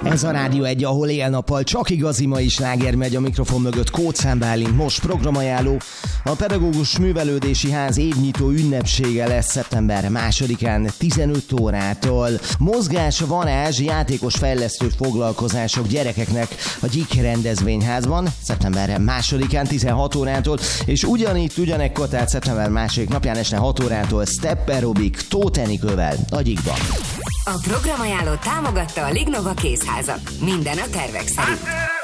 Ez a Rádió 1, ahol éjjel-nappal csak igazi mai sláger megy, a mikrofon mögött Kóczán Bálint. Most programajánló: a Pedagógus Művelődési Ház évnyitó ünnepsége lesz szeptember 2-án 15 órától. Mozgás, varázs, játékos fejlesztő foglalkozások gyerekeknek a Gyik rendezvényházban szeptember 2-án 16 órától, és ugyanekkor, tehát szeptember 2. napján este 6 órától Step Aerobic Tóth Enikővel a Gyikban. A programajánlót támogatta a Lignova Kézházak. Minden a tervek szerint.